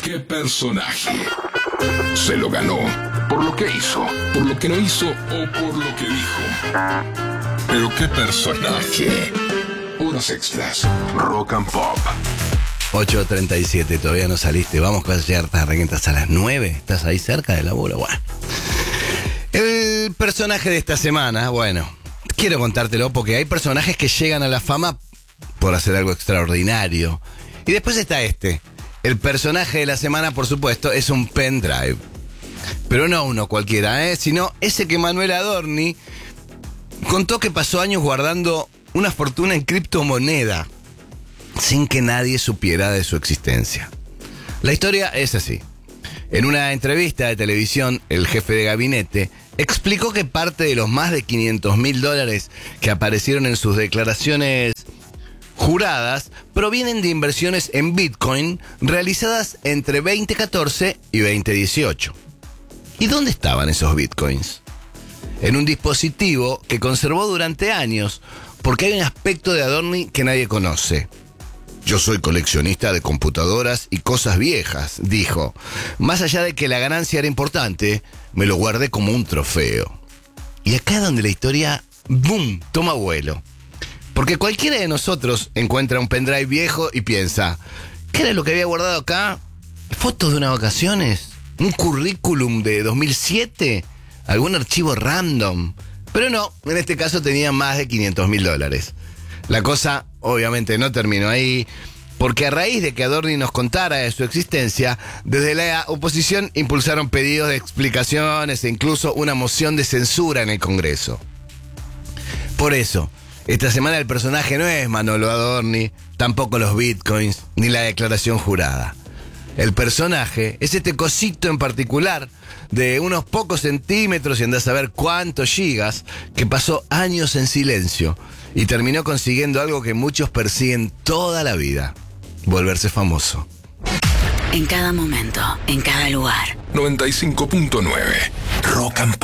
qué personaje? Se lo ganó por lo que hizo, por lo que no hizo o por lo que dijo. Pero qué personaje. Horas extras. Rock and Pop. 8:37, todavía no saliste. Vamos que vas a llegar tarde, estás a las 9. ¿Estás ahí cerca del laburo? Bueno. El personaje de esta semana, bueno, quiero contártelo porque hay personajes que llegan a la fama por hacer algo extraordinario. Y después está este. El personaje de la semana, por supuesto, es un pendrive. Pero no uno cualquiera, sino ese que Manuel Adorni contó que pasó años guardando una fortuna en criptomoneda sin que nadie supiera de su existencia. La historia es así. En una entrevista de televisión, el jefe de gabinete explicó que parte de los más de $500,000 que aparecieron en sus declaraciones juradas provienen de inversiones en Bitcoin realizadas entre 2014 y 2018. ¿Y dónde estaban esos Bitcoins? En un dispositivo que conservó durante años, porque hay un aspecto de Adorni que nadie conoce. Yo soy coleccionista de computadoras y cosas viejas, dijo. Más allá de que la ganancia era importante, me lo guardé como un trofeo. Y acá es donde la historia, ¡boom!, toma vuelo. Porque cualquiera de nosotros encuentra un pendrive viejo y piensa, ¿qué era lo que había guardado acá? ¿Fotos de unas vacaciones? ¿Un currículum de 2007? ¿Algún archivo random? Pero no, en este caso tenía más de $500,000. La cosa obviamente no terminó ahí, porque a raíz de que Adorni nos contara de su existencia, desde la oposición impulsaron pedidos de explicaciones e incluso una moción de censura en el Congreso. Por eso, esta semana el personaje no es Manolo Adorni, tampoco los bitcoins, ni la declaración jurada. El personaje es este cosito en particular de unos pocos centímetros y andás a ver cuántos gigas, que pasó años en silencio y terminó consiguiendo algo que muchos persiguen toda la vida: volverse famoso. En cada momento, en cada lugar. 95.9 Rock and Pop.